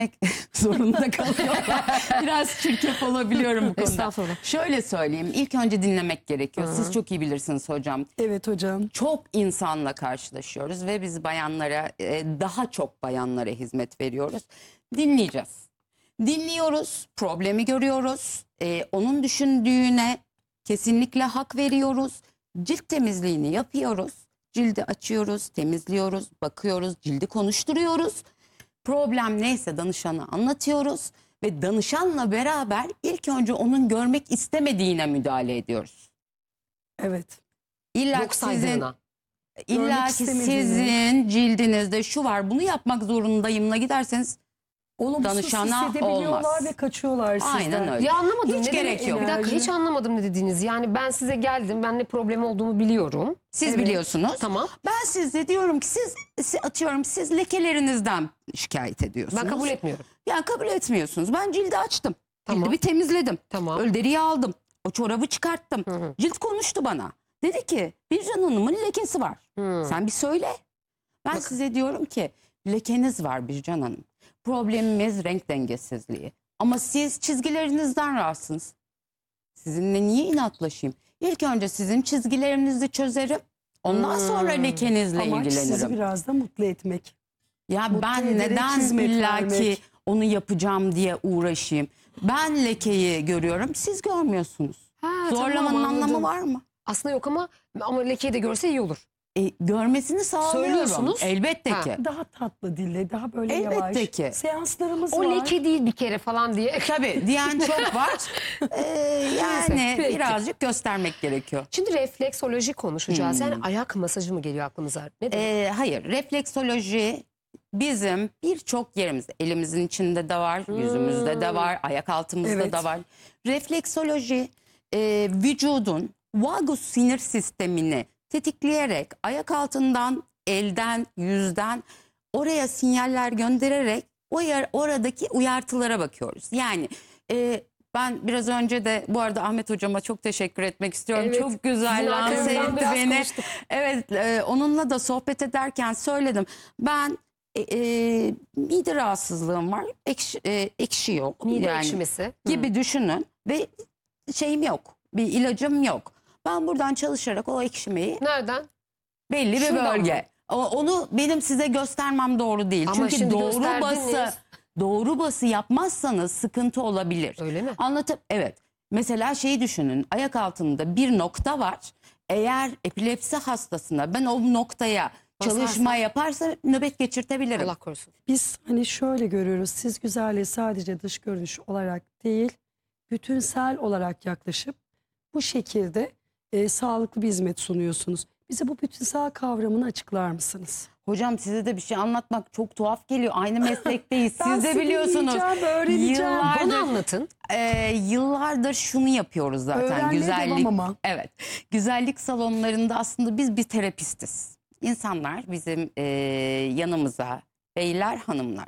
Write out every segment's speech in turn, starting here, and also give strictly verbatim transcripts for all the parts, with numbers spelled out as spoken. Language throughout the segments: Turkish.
zorunda kalıyorlar. Biraz çirkef olabiliyorum bu konuda. Estağfurullah. Şöyle söyleyeyim. İlk önce dinlemek gerekiyor. Hı-hı. Siz çok iyi bilirsiniz hocam. Evet hocam. Çok insanla karşılaşıyoruz ve biz bayanlara, daha çok bayanlara hizmet veriyoruz. Dinleyeceğiz. Dinliyoruz, problemi görüyoruz. Ee, onun düşündüğüne kesinlikle hak veriyoruz. Cilt temizliğini yapıyoruz. Cildi açıyoruz, temizliyoruz, bakıyoruz, cildi konuşturuyoruz. Problem neyse danışana anlatıyoruz ve danışanla beraber ilk önce onun görmek istemediğine müdahale ediyoruz. Evet. İlla Yok sizin, saydığına. illa ki sizin cildinizde şu var, bunu yapmak zorundayımla giderseniz olumsuz danışana hissedebiliyorlar olmaz. ve kaçıyorlar sizden. Aynen öyle. Ya anlamadım. Hiç ne gerek demek? yok. Bir dakika, hiç anlamadım ne dediğiniz. Yani ben size geldim. Ben ne problemi olduğumu biliyorum. Siz Evet. biliyorsunuz. Tamam. Ben size diyorum ki siz, siz atıyorum siz lekelerinizden şikayet ediyorsunuz. Ben kabul etmiyorum. Yani kabul etmiyorsunuz. Ben cildi açtım. Tamam. Cildi bir temizledim. Tamam. Öl deriyi aldım. O çorabı çıkarttım. Hı hı. Cilt konuştu bana. Dedi ki Bircan Hanım'ın lekesi var. Hı. Sen bir söyle. Ben Bakın. size diyorum ki lekeniz var Bircan Hanım. Problemimiz renk dengesizliği. Ama siz çizgilerinizden rahatsınız. Sizinle niye inatlaşayım? İlk önce sizin çizgilerinizi çözerim. Ondan Hmm. sonra lekenizle Amaç sizi ilgilenirim. biraz da mutlu etmek. Ya mutlu ben ederek neden hizmet illaki vermek. onu yapacağım diye uğraşayım? Ben lekeyi görüyorum, siz görmüyorsunuz. Ha, Zorlamanın tamam, anlamı anladım. var mı? Aslında yok ama ama lekeyi de görse iyi olur. E, görmesini sağlıyorum. Söylüyorsunuz. Elbette Ha. ki. Daha tatlı dille, daha böyle Elbette yavaş. ki. Seanslarımız O var. leke değil bir kere falan diye. Tabii diyen çok var. Ee, yani Neyse, peki. birazcık göstermek gerekiyor. Şimdi refleksoloji konuşacağız. Hmm. Yani ayak masajı mı geliyor aklımıza? Ne demek? Ee, hayır, refleksoloji bizim birçok yerimizde, elimizin içinde de var, yüzümüzde de var, ayak altımızda Evet. da var. Refleksoloji e, vücudun vagus sinir sistemini tetikleyerek ayak altından, elden, yüzden oraya sinyaller göndererek o yer, oradaki uyartılara bakıyoruz. Yani e, ben biraz önce de bu arada Ahmet hocama çok teşekkür etmek istiyorum. Evet, Çok güzel sizin lanse arkanızdan etti biraz beni. konuştuk. Evet, e, onunla da sohbet ederken söyledim. Ben e, e, mide rahatsızlığım var. Ekşi, e, ekşi yok. Mide yani, ekşimesi. gibi düşünün ve şeyim yok. Bir ilacım yok. Ben buradan çalışarak o ekşimeyi Nereden? belli bir Şuradan bölge. O- Onu benim size göstermem doğru değil. Ama Çünkü şimdi doğru gösterdiniz. bası doğru bası yapmazsanız sıkıntı olabilir. Öyle mi? Anlatıp evet. Mesela şeyi düşünün. Ayak altında bir nokta var. Eğer epilepsi hastasına ben o noktaya Basarsam? çalışma yaparsa nöbet geçirtebilirim. Allah korusun. Biz hani şöyle görüyoruz. Siz güzelliğe sadece dış görünüş olarak değil, bütünsel olarak yaklaşıp bu şekilde e, sağlıklı bir hizmet sunuyorsunuz. Bize bu bütünsel kavramını açıklar mısınız? Hocam size de bir şey anlatmak çok tuhaf geliyor. Aynı meslekteyiz. Ben Siz de sizi biliyorsunuz. dinleyeceğim, öğreneceğim. Yıllardır- Bana anlatın. Ee, yıllardır şunu yapıyoruz zaten. Öğrenmeye Güzellik. devam ama. Evet. Güzellik salonlarında aslında biz bir terapistiz. İnsanlar bizim e, yanımıza, beyler, hanımlar,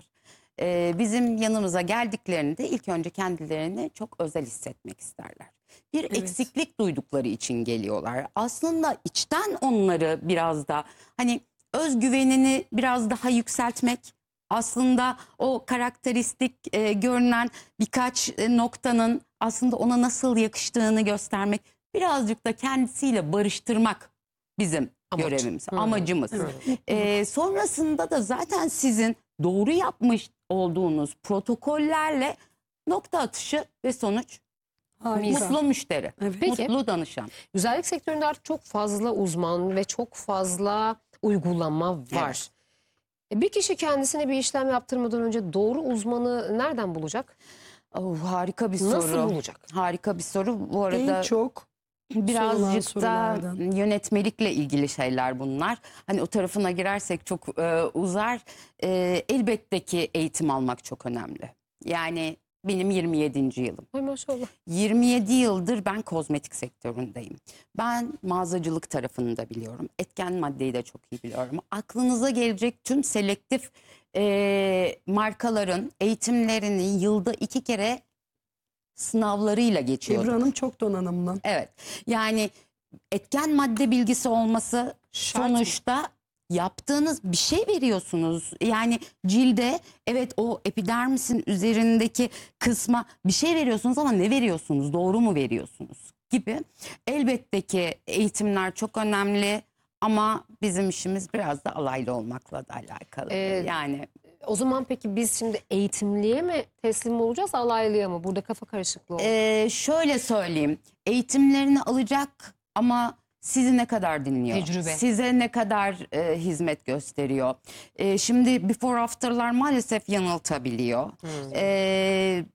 e, bizim yanımıza geldiklerinde ilk önce kendilerini çok özel hissetmek isterler. Bir Evet. eksiklik duydukları için geliyorlar. Aslında içten onları biraz da hani özgüvenini biraz daha yükseltmek, aslında o karakteristik e, görünen birkaç e, noktanın aslında ona nasıl yakıştığını göstermek, birazcık da kendisiyle barıştırmak bizim Amaç. görevimiz, Hı. amacımız. Evet. E, sonrasında da zaten sizin doğru yapmış olduğunuz protokollerle nokta atışı ve sonuç Harika. mutlu müşteri, Evet. Peki. mutlu danışan. Güzellik sektöründe artık çok fazla uzman ve çok fazla uygulama var. Evet. E, Bir kişi kendisine bir işlem yaptırmadan önce doğru uzmanı nereden bulacak? Oh, harika bir Nasıl soru. bulacak? Harika bir soru. Bu arada En çok sorulan birazcık da sorulardan. yönetmelikle ilgili şeyler bunlar. Hani o tarafına girersek çok e, uzar. E, elbette ki eğitim almak çok önemli. Yani benim yirmi yedinci yılım. Ay maşallah. yirmi yedi yıldır ben kozmetik sektöründeyim. Ben mağazacılık tarafını da biliyorum. Etken maddeyi de çok iyi biliyorum. Aklınıza gelecek tüm selektif e, markaların eğitimlerini yılda iki kere sınavlarıyla geçiyorduk. Ebru Hanım çok donanımlı. Evet. Yani etken madde bilgisi olması Şart mı? sonuçta yaptığınız bir şey veriyorsunuz. Yani cilde evet o epidermisin üzerindeki kısma bir şey veriyorsunuz ama ne veriyorsunuz? Doğru mu veriyorsunuz? Gibi. Elbette ki eğitimler çok önemli ama bizim işimiz biraz da alaylı olmakla da alakalı. Ee, yani O zaman peki biz şimdi eğitimliye mi teslim olacağız, alaylıya mı? Burada kafa karışıklığı oldu. e, şöyle söyleyeyim. Eğitimlerini alacak ama sizi ne kadar dinliyor? Tecrübe. Size ne kadar e, hizmet gösteriyor? E, şimdi before after'lar maalesef yanıltabiliyor. E,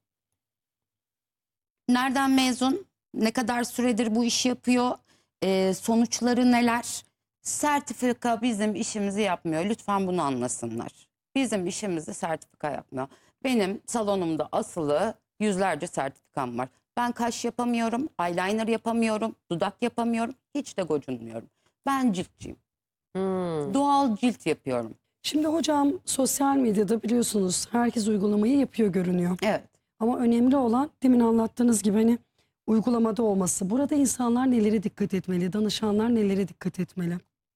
nereden mezun? Ne kadar süredir bu işi yapıyor? E, sonuçları neler? Sertifika bizim işimizi yapmıyor. Lütfen bunu anlasınlar. Bizim işimizi sertifika yapmıyor. Benim salonumda asılı yüzlerce sertifikam var. Ben kaş yapamıyorum, eyeliner yapamıyorum, dudak yapamıyorum, hiç de gocunmuyorum. Ben ciltçiyim. Hmm. Doğal cilt yapıyorum. Şimdi hocam sosyal medyada biliyorsunuz herkes uygulamayı yapıyor görünüyor. Evet. Ama önemli olan demin anlattığınız gibi hani uygulamada olması. Burada insanlar nelere dikkat etmeli? Danışanlar nelere dikkat etmeli?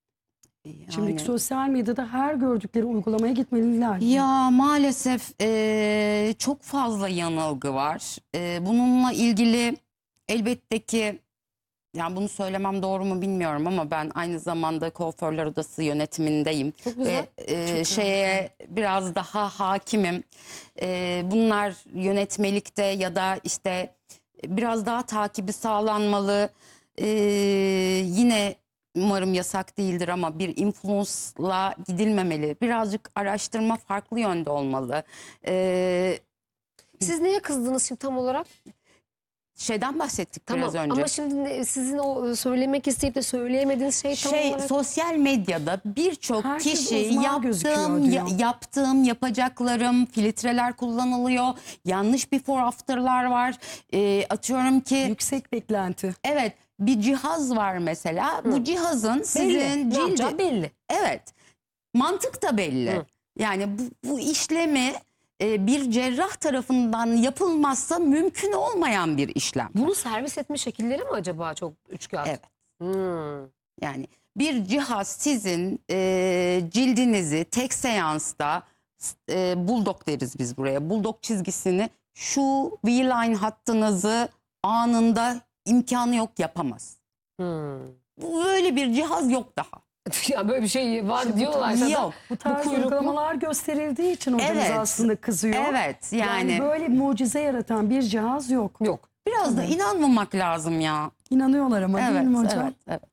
Şimdi Yani- sosyal medyada her gördükleri uygulamaya gitmeliler. Ya maalesef eee, çok fazla yanılgı var. Eee, bununla ilgili elbette ki yani bunu söylemem doğru mu bilmiyorum ama ben aynı zamanda kuaförler odası yönetimindeyim. Çok güzel. Ve eee, güzel. şeye biraz daha hakimim. Eee, bunlar yönetmelikte ya da işte biraz daha takibi sağlanmalı. Eee, yine umarım yasak değildir ama bir influence'la gidilmemeli. Birazcık araştırma farklı yönde olmalı. Ee, Siz neye kızdınız şimdi tam olarak? şeyden bahsettik Tamam biraz önce. ama şimdi ne- sizin o söylemek isteyip de söyleyemediğiniz şey tam Şey olarak... sosyal medyada birçok Herkes kişi uzman gözüküyor yaptığım diyor. ya- yaptığım yapacaklarım filtreler kullanılıyor. Yanlış before after'lar var. Ee, atıyorum ki Yüksek beklenti. evet bir cihaz var mesela. Bu cihazın belli. sizin Ne yapacağı cildi belli. evet. Mantık da belli. Hı. Yani bu, bu işlemi e, bir cerrah tarafından yapılmazsa mümkün olmayan bir işlem. Bunu servis etme şekilleri mi acaba çok üçkağıt? Evet. Hmm. Yani bir cihaz sizin e, cildinizi tek seansta e, bulldog deriz biz buraya. Bulldog çizgisini şu V-line hattınızı anında imkanı yok yapamaz. Hmm. Bu böyle bir cihaz yok daha. Ya böyle bir şey var diyorlarsa da Yok. Bu tarz kuyruklu- uygulamalar gösterildiği için hocamız Evet. aslında kızıyor. Evet Yani, yani, böyle mucize yaratan bir cihaz yok. yok. biraz da inanmamak lazım ya. İnanıyorlar ama Evet, değil mi hocam? evet, evet.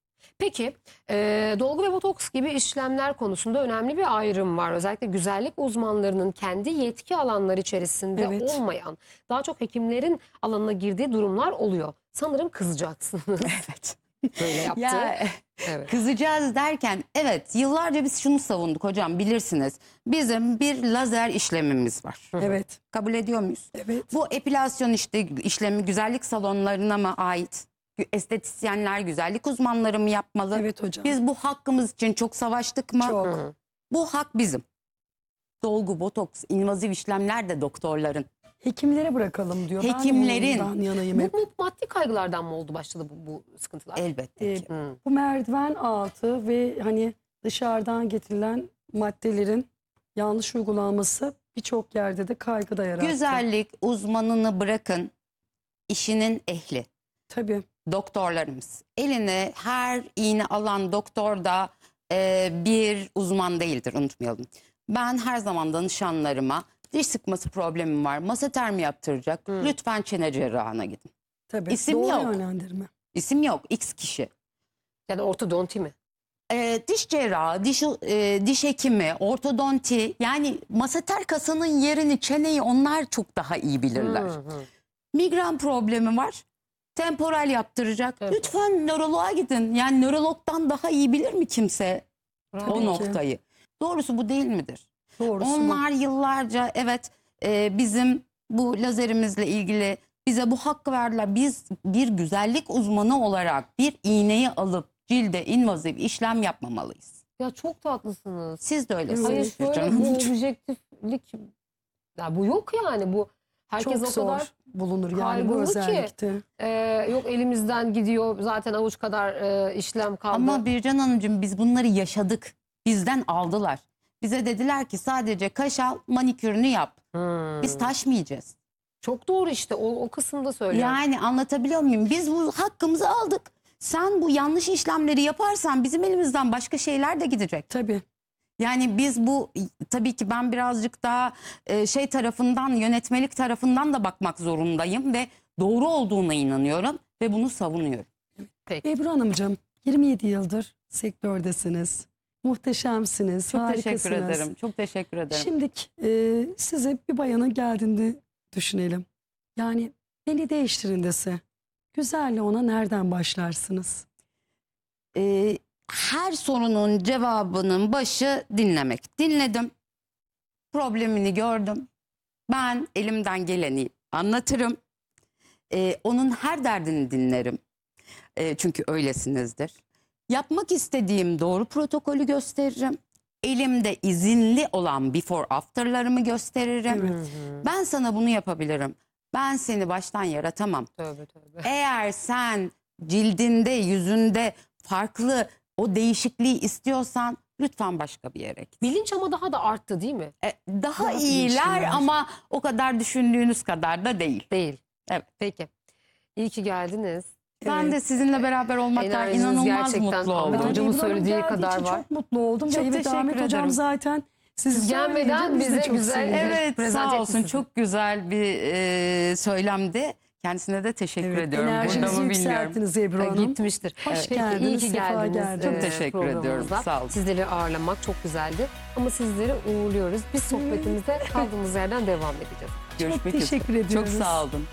Peki e, dolgu ve botoks gibi işlemler konusunda önemli bir ayrım var. Özellikle güzellik uzmanlarının kendi yetki alanları içerisinde Evet. olmayan, daha çok hekimlerin alanına girdiği durumlar oluyor. Sanırım kızacaksınız. Evet. Böyle yaptı. Ya Evet. kızacağız derken evet yıllarca biz şunu savunduk hocam bilirsiniz. Bizim bir lazer işlemimiz var. Evet. Kabul ediyor muyuz? Evet. Bu epilasyon işte işlemi güzellik salonlarına mı ait? Estetisyenler, güzellik uzmanları mı yapmalı? Evet hocam. Biz bu hakkımız için çok savaştık mı? Çok. Hı. Bu hak bizim. Dolgu, botoks, invazif işlemler de doktorların. Hekimlere bırakalım diyor. Hekimlerin. Ben de ondan yanayım Bu, hep. bu maddi kaygılardan mı oldu başladı bu, bu sıkıntılar? Elbette Ee, ki. Hı. Bu merdiven altı ve hani dışarıdan getirilen maddelerin yanlış uygulanması birçok yerde de kaygı da yarattı. Güzellik uzmanını bırakın. İşinin ehli. Tabii. Doktorlarımız. Eline her iğne alan doktor da e, bir uzman değildir unutmayalım. Ben her zaman danışanlarıma diş sıkması problemim var. Maseter mi yaptıracak? Hı. Lütfen çene cerrahına gidin. Tabii. İsim Doğru yok. yönlendirme. İsim yok. X kişi. Ya da ortodonti mi? E, diş cerrahı, diş, e, diş hekimi, ortodonti yani maseter kasının yerini, çeneyi onlar çok daha iyi bilirler. Hı hı. Migren problemi var. Temporal yaptıracak. Evet. Lütfen nöroloğa gidin. Yani nörologdan daha iyi bilir mi kimse Tabii o ki. noktayı? Doğrusu bu değil midir? Doğrusu bu. Onlar yıllarca evet e, bizim bu lazerimizle ilgili bize bu hakkı verdiler. Biz bir güzellik uzmanı olarak bir iğneyi alıp cilde invazif işlem yapmamalıyız. Ya çok da haklısınız. Siz de öylesiniz. Hayır şöyle canım. bu objektiflik ya bu yok yani bu herkes Çok o zor kadar bulunur yani kaygılı bu ki. özellikle. e, yok elimizden gidiyor zaten avuç kadar e, işlem kaldı. Ama Bircan Hanımcığım biz bunları yaşadık. Bizden aldılar. Bize dediler ki sadece kaş al, manikürünü yap. Hmm. Biz taşmayacağız. Çok doğru işte o, o kısımda söylüyorum. Yani anlatabiliyor muyum? Biz bu hakkımızı aldık. Sen bu yanlış işlemleri yaparsan bizim elimizden başka şeyler de gidecek. Tabii. Yani biz bu tabii ki ben birazcık daha e, şey tarafından, yönetmelik tarafından da bakmak zorundayım ve doğru olduğuna inanıyorum ve bunu savunuyorum. Peki. Ebru Hanımcığım, yirmi yedi yıldır sektördesiniz. Muhteşemsiniz, Çok harikasınız. teşekkür ederim. Çok teşekkür ederim. Şimdi e, size bir bayanın geldiğini düşünelim. Yani beni değiştirin dese, güzelle ona nereden başlarsınız? Ee, her sorunun cevabının başı dinlemek. Dinledim. Problemini gördüm. Ben elimden geleni anlatırım. Ee, onun her derdini dinlerim. Ee, çünkü öylesinizdir. Yapmak istediğim doğru protokolü gösteririm. Elimde izinli olan before after'larımı gösteririm. Evet. Ben sana bunu yapabilirim. Ben seni baştan yaratamam. Tövbe tövbe. Eğer sen cildinde, yüzünde farklı o değişikliği istiyorsan lütfen başka bir yere git. Bilinç ama daha da arttı değil mi? E, daha Daha iyiler bilinçliler. ama o kadar düşündüğünüz kadar da değil. Değil. Evet. Peki. İyi ki geldiniz. Ben Evet. de sizinle beraber olmaktan Enerjiniz inanılmaz gerçekten mutlu Ahmet oldum. Ben Hocamın Ebru Hanım söylediği geldiği kadar için var. Çok mutlu oldum. Çok ve evet, teşekkür Ahmet Hocam ederim. zaten siz Siz gelmeden bize güzel- Evet Prezent sağ etti olsun sizi. çok güzel bir e, söylemdi. Kendisine de teşekkür Evet, ediyorum. Burada enerjinizi mı bilmiyorum. yükselttiniz Ebru Ha, Hanım. Gitmiştir. Hoş Peki, geldiniz, iyi ki sefa geldiniz. geldiniz. Çok e, teşekkür ediyorum, programımıza. sağ olun. Sizleri ağırlamak çok güzeldi. Ama sizleri uğurluyoruz. Biz sohbetimize kaldığımız yerden devam edeceğiz. Görüşmek Çok teşekkür üzere. ediyoruz. Çok sağ olun.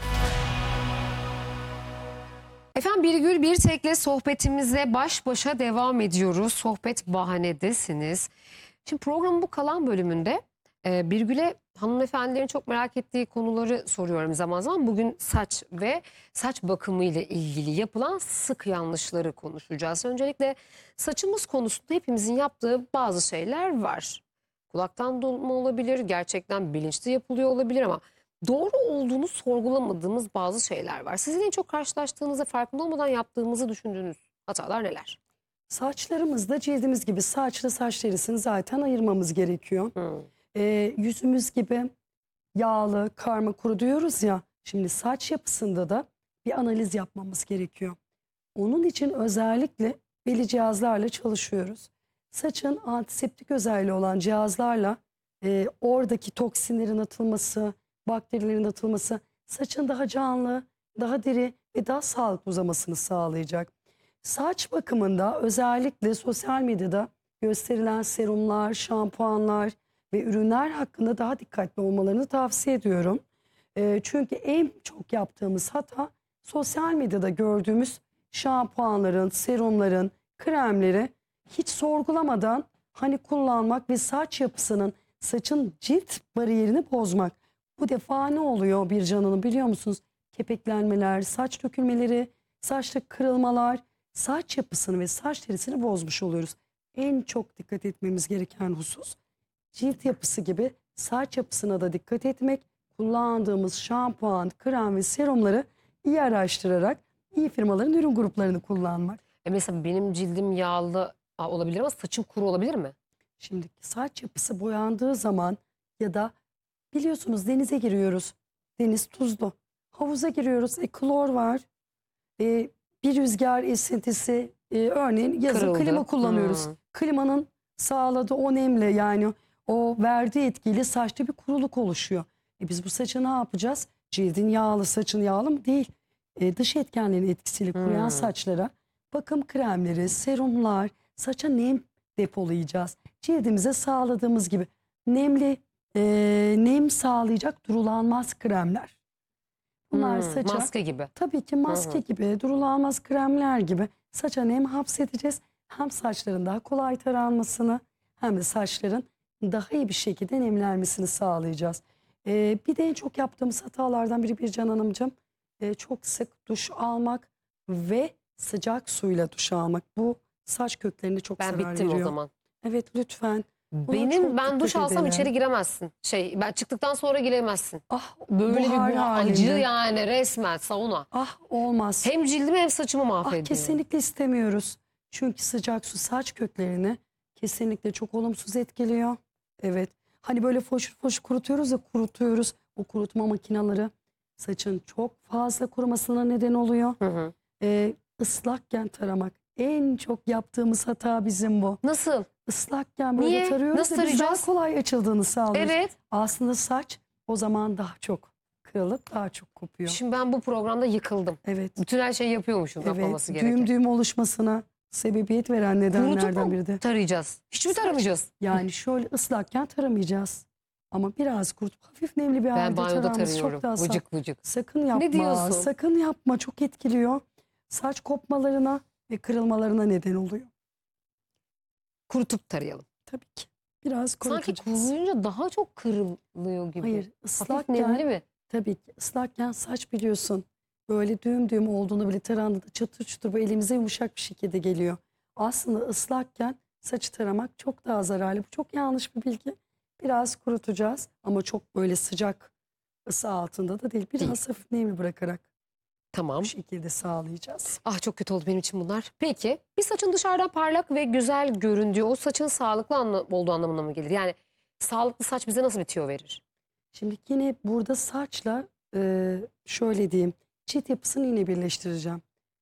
Efendim Birgül Birtek'le sohbetimize baş başa devam ediyoruz. Sohbet bahanedesiniz. Şimdi programın bu kalan bölümünde e, Birgül'e hanımefendilerin çok merak ettiği konuları soruyorum zaman zaman. Bugün saç ve saç bakımı ile ilgili yapılan sık yanlışları konuşacağız. Öncelikle saçımız konusunda hepimizin yaptığı bazı şeyler var. Kulaktan dolma olabilir, gerçekten bilinçli yapılıyor olabilir ama doğru olduğunu sorgulamadığımız bazı şeyler var. Sizin en çok karşılaştığınızda farkında olmadan yaptığımızı düşündüğünüz hatalar neler? Saçlarımızda cildimiz gibi saçla saç derisini zaten ayırmamız gerekiyor. Hmm. Ee, yüzümüz gibi yağlı, karma kuru diyoruz ya. Şimdi saç yapısında da bir analiz yapmamız gerekiyor. Onun için özellikle belli cihazlarla çalışıyoruz. Saçın antiseptik özelliği olan cihazlarla e, oradaki toksinlerin atılması, bakterilerin atılması saçın daha canlı, daha diri ve daha sağlıklı uzamasını sağlayacak. Saç bakımında özellikle sosyal medyada gösterilen serumlar, şampuanlar ve ürünler hakkında daha dikkatli olmalarını tavsiye ediyorum. E, çünkü en çok yaptığımız hata sosyal medyada gördüğümüz şampuanların, serumların, kremleri hiç sorgulamadan hani kullanmak ve saç yapısının, saçın cilt bariyerini bozmak. Bu defa ne oluyor bir canını biliyor musunuz? Kepeklenmeler, saç dökülmeleri, saçta kırılmalar, saç yapısını ve saç derisini bozmuş oluyoruz. En çok dikkat etmemiz gereken husus cilt yapısı gibi saç yapısına da dikkat etmek. Kullandığımız şampuan, krem ve serumları iyi araştırarak iyi firmaların ürün gruplarını kullanmak. E mesela benim cildim yağlı aa, olabilir ama saçım kuru olabilir mi? Şimdi saç yapısı boyandığı zaman ya da biliyorsunuz denize giriyoruz. Deniz tuzlu. Havuza giriyoruz. E, klor var. E, bir rüzgar esintisi. E, örneğin yazın Kırıldı. klima kullanıyoruz. Hmm. Klimanın sağladığı o nemle yani o verdiği etkiyle saçta bir kuruluk oluşuyor. E, biz bu saçı ne yapacağız? Cildin yağlı, saçın yağlı mı? Değil. E, dış etkenlerin etkisiyle kuruyan Hmm. saçlara bakım kremleri, serumlar, saça nem depolayacağız. Cildimize sağladığımız gibi nemli e, nem sağlayacak durulanmaz kremler. Bunlar Hmm, saça maske gibi. tabii ki maske Hı hı. gibi durulanmaz kremler gibi saça nem hapsedeceğiz. Hem saçların daha kolay taranmasını hem de saçların daha iyi bir şekilde nemlenmesini sağlayacağız. E, bir de en çok yaptığımız hatalardan biri Bircan Hanımcığım e, çok sık duş almak ve sıcak suyla duş almak. Bu saç köklerine çok Ben zarar bittim veriyor. o zaman. Evet lütfen. Buna Benim çok ben duş dikkat alsam edelim. içeri giremezsin. Şey ben çıktıktan sonra giremezsin. Ah Böyle buhar bir bu halinde. acı yani resmen sauna. Ah olmaz. Hem cildimi hem saçımı Ah mahvediyor. kesinlikle istemiyoruz. Çünkü sıcak su saç köklerini kesinlikle çok olumsuz etkiliyor. Evet. Hani böyle foşur foşur kurutuyoruz ya, kurutuyoruz. O kurutma makineleri saçın çok fazla kurumasına neden oluyor. Hı hı. Ee, ıslakken taramak. En çok yaptığımız hata bizim bu. Nasıl? Islakken böyle Niye? tarıyoruz Nasıl ve biz daha tarayacağız? kolay açıldığını sağlıyoruz. Evet. Aslında saç o zaman daha çok kırılıp daha çok kopuyor. Şimdi ben bu programda yıkıldım. Evet. Bütün her şeyi yapıyormuşum Evet. yapmaması Düğüm gereken. düğüm oluşmasına sebebiyet veren nedenlerden Kurutup biri mu de. tarayacağız? Hiç mi Saç. taramayacağız? Yani şöyle ıslakken taramayacağız. Ama biraz kurutup hafif nemli bir Ben halde banyoda taramamız tarıyorum. çok daha sağ. Vıcık vıcık. Sakın yapma. diyorsun? Sakın yapma. Çok etkiliyor. Saç kopmalarına ve kırılmalarına neden oluyor. Kurutup tarayalım. Tabii ki. Biraz Sanki kurutacağız. kuruyunca daha çok kırılıyor gibi. Hayır, Hafif ıslakken nemli mi? tabii ki ıslakken saç biliyorsun böyle düğüm düğüm olduğunu bile tarandığında çıtır çıtır bu elimize yumuşak bir şekilde geliyor. Aslında ıslakken saçı taramak çok daha zararlı. Bu çok yanlış bir bilgi. Biraz kurutacağız ama çok böyle sıcak ısı altında da değil. Biraz Değil. hafif nemli bırakarak Tamam. bu şekilde sağlayacağız. Ah çok kötü oldu benim için bunlar. Peki bir saçın dışarıdan parlak ve güzel göründüğü o saçın sağlıklı anla olduğu anlamına mı gelir? Yani sağlıklı saç bize nasıl bir tüyo verir? Şimdi yine burada saçla e, şöyle diyeyim cilt yapısını yine birleştireceğim.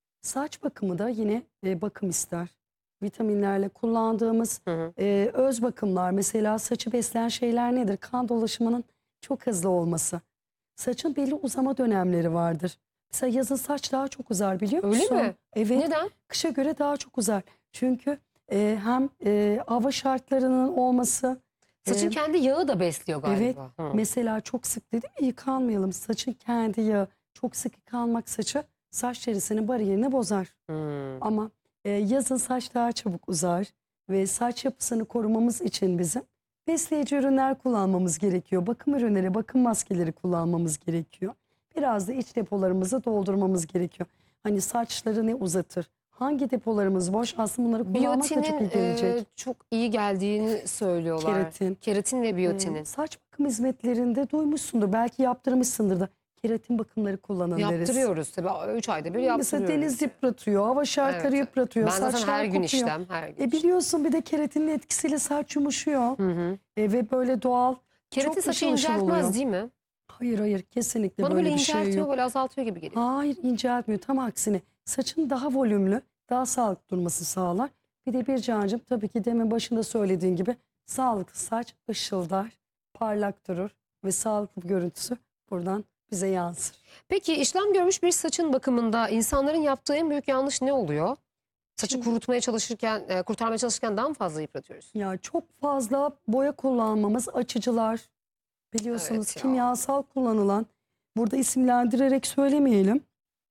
Saç bakımı da yine e, bakım ister. Vitaminlerle kullandığımız Hı hı. e, öz bakımlar, mesela saçı besleyen şeyler nedir? Kan dolaşımının çok hızlı olması. Saçın belli uzama dönemleri vardır. Mesela yazın saç daha çok uzar biliyor Öyle musun? mi? Evet. Neden? Kışa göre daha çok uzar. Çünkü e, hem e, hava şartlarının olması. Saçın e, kendi yağı da besliyor galiba. Evet. Hı. Mesela çok sık dedim ya, yıkanmayalım. Saçın kendi yağı. Çok sık yıkanmak saçı saç derisinin bariyerini bozar. Hmm. Ama e, yazın saç daha çabuk uzar ve saç yapısını korumamız için bizim besleyici ürünler kullanmamız gerekiyor. Bakım ürünleri, bakım maskeleri kullanmamız gerekiyor. Biraz da iç depolarımızı doldurmamız gerekiyor. Hani saçları ne uzatır? Hangi depolarımız boş? Aslında bunları kullanmak da çok iyi Biyotinin gelecek. e, çok iyi geldiğini söylüyorlar. Keratin. Keratin ve Ee, biyotinin. saç bakım hizmetlerinde duymuşsundur. Belki yaptırmışsındır da. Keratin bakımları kullanın deriz. Yaptırıyoruz tabii. Üç ayda bir Mesela yaptırıyoruz. deniz yıpratıyor, hava şartları Evet. yıpratıyor, Ben zaten saçlar her gün kopuyor. işlem. Her gün E işlem. biliyorsun bir de keratinin etkisiyle saç yumuşuyor. Hı hı. E, ve böyle doğal. Keratin çok saçı ışıl ışıl inceltmez oluyor. değil mi? Hayır hayır, kesinlikle Bana böyle böyle bir şey inceltiyor, yok. böyle azaltıyor gibi geliyor. Hayır, inceltmiyor, tam aksine. Saçın daha volümlü, daha sağlıklı durması sağlar. Bir de bir cancım, tabii ki demin başında söylediğin gibi sağlıklı saç ışıldar, parlak durur ve sağlıklı bir görüntüsü buradan bize yansır. Peki işlem görmüş bir saçın bakımında insanların yaptığı en büyük yanlış ne oluyor? Saçı Şimdi- kurutmaya çalışırken, e, kurtarmaya çalışırken daha mı fazla yıpratıyoruz? Ya çok fazla boya kullanmamız, açıcılar, biliyorsunuz Evet ya. kimyasal kullanılan, burada isimlendirerek söylemeyelim.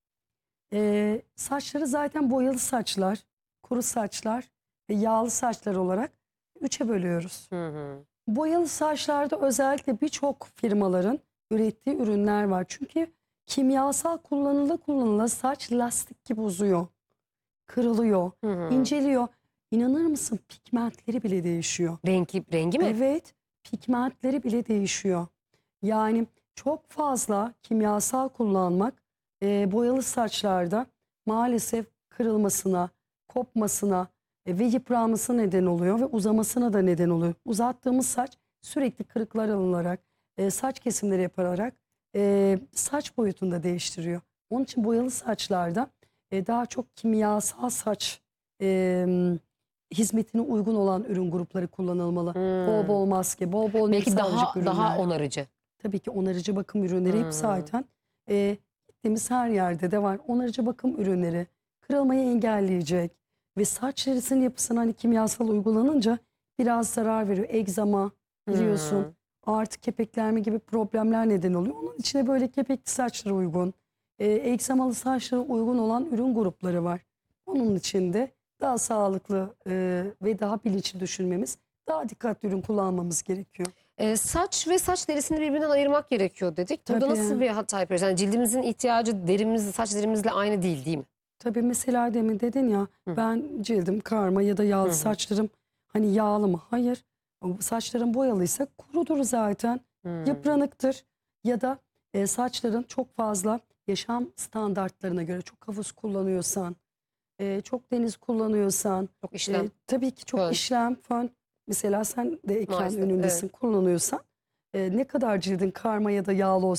Ee, saçları zaten boyalı saçlar, kuru saçlar ve yağlı saçlar olarak üçe bölüyoruz. Hı hı. Boyalı saçlarda özellikle birçok firmaların ürettiği ürünler var. Çünkü kimyasal kullanıla kullanıla saç lastik gibi uzuyor, kırılıyor, Hı hı. inceliyor. İnanır mısın, pigmentleri bile değişiyor. Rengi, rengi mi? Evet, pigmentleri bile değişiyor. Yani çok fazla kimyasal kullanmak e, boyalı saçlarda maalesef kırılmasına, kopmasına e, ve yıpranmasına neden oluyor ve uzamasına da neden oluyor. Uzattığımız saç sürekli kırıklar alınarak, e, saç kesimleri yapılarak e, saç boyutunu da değiştiriyor. Onun için boyalı saçlarda e, daha çok kimyasal saç e, hizmetine uygun olan ürün grupları kullanılmalı. Hmm. Bol bol maske, bol bol Belki nefes daha alıcı ürünler. daha onarıcı. Tabii ki onarıcı bakım ürünleri hep Hmm. zaten e, gittiğimiz her yerde de var. Onarıcı bakım ürünleri kırılmayı engelleyecek ve saç derisinin yapısına hani kimyasal uygulanınca biraz zarar veriyor. Egzama biliyorsun, Hmm. artık kepeklenme gibi problemler neden oluyor. Onun içine böyle kepekli saçlara uygun, e, egzamalı saçlara uygun olan ürün grupları var. Onun içinde daha sağlıklı e, ve daha bilinçli düşünmemiz, daha dikkatli ürün kullanmamız gerekiyor. E, saç ve saç derisini birbirinden ayırmak gerekiyor dedik. Burada Tabii. nasıl bir hata yapıyoruz? Yani cildimizin ihtiyacı derimiz, saç derimizle aynı değil değil mi? Tabii mesela demin dedin ya, Hı. ben cildim karma ya da yağlı Hı hı. saçlarım hani yağlı mı? Hayır. O saçlarım boyalıysa kurudur zaten. Hmm. Yıpranıktır. Ya da e, saçların çok fazla yaşam standartlarına göre çok havuz kullanıyorsan, e, çok deniz kullanıyorsan, Çok işlem. e, tabii ki çok Fön. işlem, fön. Mesela sen de ekran Maalesef, önündesin, kullanıyorsan e, ne kadar cildin karma ya da yağlı olsa